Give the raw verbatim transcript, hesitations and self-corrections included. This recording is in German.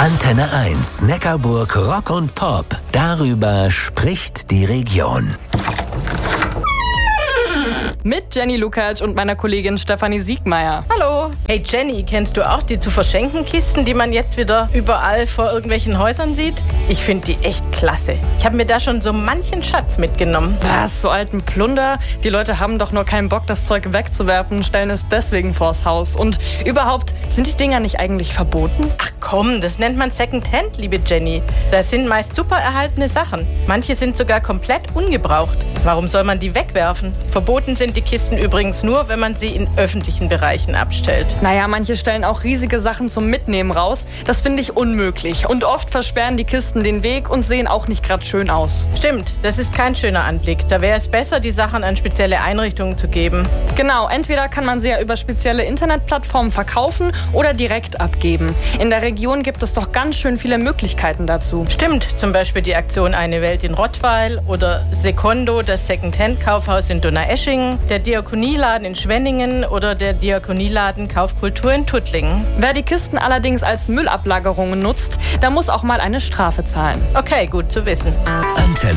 Antenne eins, Neckarburg Rock und Pop. Darüber spricht die Region. Mit Jenny Lukacs und meiner Kollegin Stefanie Siegmeier. Hallo. Hey Jenny, kennst du auch die zu verschenken Kisten, die man jetzt wieder überall vor irgendwelchen Häusern sieht? Ich finde die echt klasse. Ich habe mir da schon so manchen Schatz mitgenommen. Was, so alten Plunder? Die Leute haben doch nur keinen Bock, das Zeug wegzuwerfen, stellen es deswegen vors Haus. Und überhaupt, sind die Dinger nicht eigentlich verboten? Ach komm, das nennt man Secondhand, liebe Jenny. Das sind meist super erhaltene Sachen. Manche sind sogar komplett ungebraucht. Warum soll man die wegwerfen? Verboten sind die Kisten übrigens nur, wenn man sie in öffentlichen Bereichen abstellt. Naja, manche stellen auch riesige Sachen zum Mitnehmen raus. Das finde ich unmöglich. Und oft versperren die Kisten den Weg und sehen auch nicht gerade schön aus. Stimmt, das ist kein schöner Anblick. Da wäre es besser, die Sachen an spezielle Einrichtungen zu geben. Genau, entweder kann man sie ja über spezielle Internetplattformen verkaufen oder direkt abgeben. In der Region gibt es doch ganz schön viele Möglichkeiten dazu. Stimmt, zum Beispiel die Aktion Eine Welt in Rottweil oder Secondo, das Secondhand-Kaufhaus in Donaueschingen, der Diakonieladen in Schwenningen oder der Diakonieladen Kaufkultur in Tuttlingen. Wer die Kisten allerdings als Müllablagerungen nutzt, da muss auch mal eine Strafe zahlen. Okay, gut zu wissen. Antenne